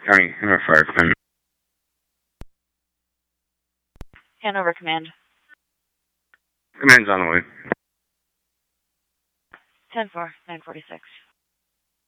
County, Hanover Fire Command. Hanover Command. Command's on the way. 10-4, 946.